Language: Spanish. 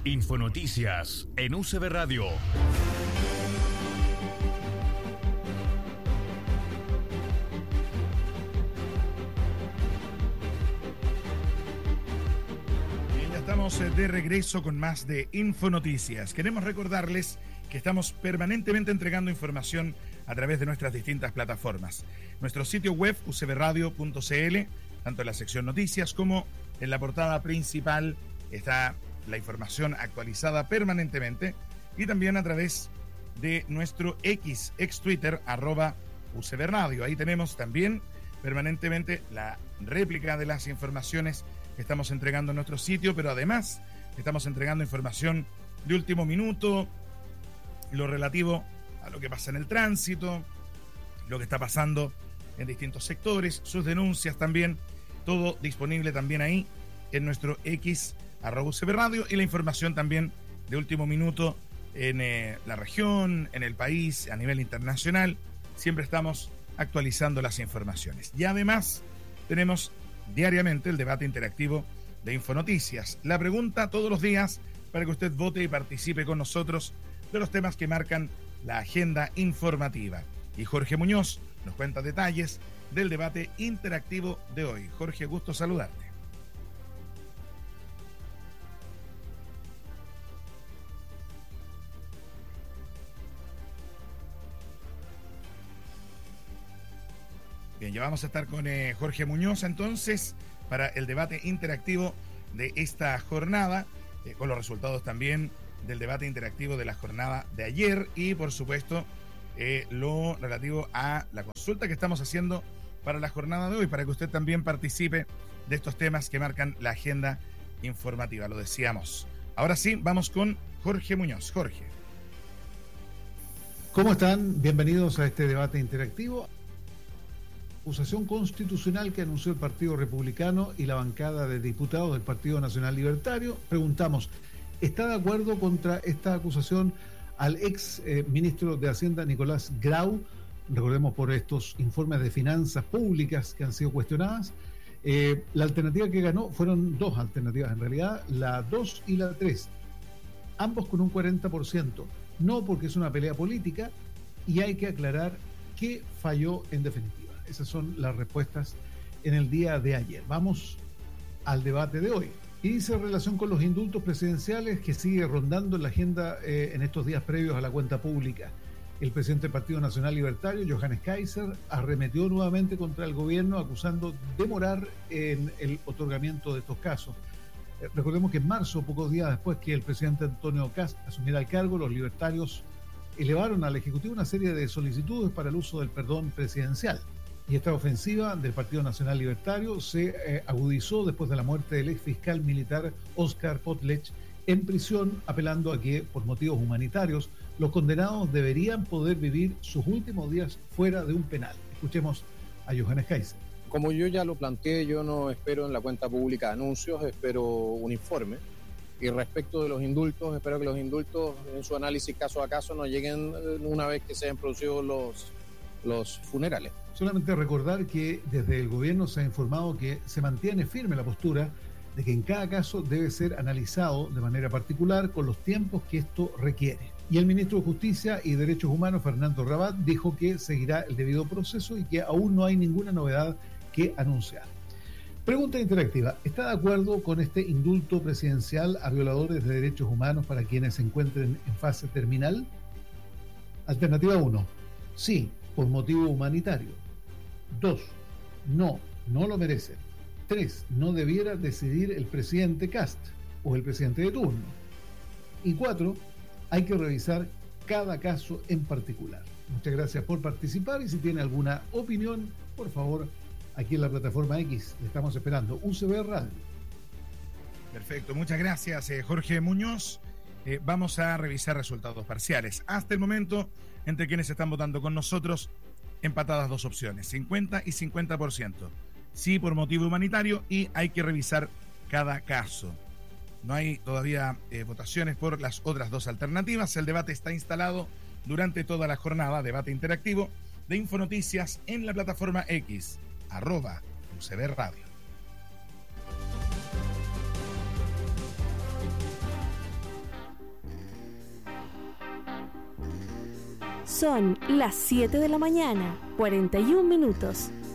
Infonoticias en UCB Radio. Bien, ya estamos de regreso con más de Infonoticias. Queremos recordarles que estamos permanentemente entregando información a través de nuestras distintas plataformas. Nuestro sitio web ucbradio.cl, tanto en la sección noticias como en la portada principal, está la información actualizada permanentemente, y también a través de nuestro ex Twitter, @UCBRadio. Ahí tenemos también permanentemente la réplica de las informaciones que estamos entregando en nuestro sitio, pero además estamos entregando información de último minuto, lo relativo a lo que pasa en el tránsito, lo que está pasando en distintos sectores, sus denuncias también, todo disponible también ahí en nuestro X @UCB Radio, y la información también de último minuto en la región, en el país, a nivel internacional. Siempre estamos actualizando las informaciones. Y además tenemos diariamente el debate interactivo de Infonoticias. La pregunta todos los días para que usted vote y participe con nosotros de los temas que marcan la agenda informativa. Y Jorge Muñoz nos cuenta detalles del debate interactivo de hoy. Jorge, gusto saludarte. Bien, ya vamos a estar con Jorge Muñoz entonces para el debate interactivo de esta jornada, con los resultados también del debate interactivo de la jornada de ayer y por supuesto lo relativo a la consulta que estamos haciendo para la jornada de hoy, para que usted también participe de estos temas que marcan la agenda informativa, lo decíamos. Ahora sí, vamos con Jorge Muñoz. Jorge. ¿Cómo están? Bienvenidos a este debate interactivo. Acusación constitucional que anunció el Partido Republicano y la bancada de diputados del Partido Nacional Libertario. Preguntamos, ¿está de acuerdo contra esta acusación al ex ministro de Hacienda, Nicolás Grau? Recordemos por estos informes de finanzas públicas que han sido cuestionadas. La alternativa que ganó, fueron dos alternativas en realidad, la 2 y la 3, ambos con un 40%. No, porque es una pelea política y hay que aclarar qué falló en definitiva. Esas son las respuestas en el día de ayer. Vamos al debate de hoy. Y dice en relación con los indultos presidenciales que sigue rondando en la agenda en estos días previos a la cuenta pública. El presidente del Partido Nacional Libertario, Johannes Kaiser, arremetió nuevamente contra el gobierno acusando demorar en el otorgamiento de estos casos. Recordemos que en marzo, pocos días después que el presidente Antonio Kast asumiera el cargo, los libertarios elevaron al Ejecutivo una serie de solicitudes para el uso del perdón presidencial. Y esta ofensiva del Partido Nacional Libertario se agudizó después de la muerte del ex fiscal militar Oscar Potlech en prisión, apelando a que, por motivos humanitarios, los condenados deberían poder vivir sus últimos días fuera de un penal. Escuchemos a Johannes Kaiser. Como yo ya lo planteé, yo no espero en la cuenta pública anuncios, espero un informe. Y respecto de los indultos, espero que los indultos en su análisis caso a caso no lleguen una vez que se hayan producido los funerales. Solamente recordar que desde el gobierno se ha informado que se mantiene firme la postura de que en cada caso debe ser analizado de manera particular con los tiempos que esto requiere. Y el ministro de Justicia y Derechos Humanos, Fernando Rabat, dijo que seguirá el debido proceso y que aún no hay ninguna novedad que anunciar. Pregunta interactiva. ¿Está de acuerdo con este indulto presidencial a violadores de derechos humanos para quienes se encuentren en fase terminal? Alternativa 1. Sí, por motivo humanitario. 2. No, no lo merecen. 3. No debiera decidir el presidente Kast o el presidente de turno. Y 4. Hay que revisar cada caso en particular. Muchas gracias por participar y si tiene alguna opinión, por favor, aquí en la plataforma X, le estamos esperando. UCB Radio. Perfecto, muchas gracias Jorge Muñoz. Vamos a revisar resultados parciales. Hasta el momento, entre quienes están votando con nosotros, empatadas dos opciones, 50 y 50%. Sí por motivo humanitario y hay que revisar cada caso. No hay todavía votaciones por las otras dos alternativas. El debate está instalado durante toda la jornada, debate interactivo de Infonoticias en la plataforma X, @UCB Radio. Son las 7 de la mañana, 41 minutos.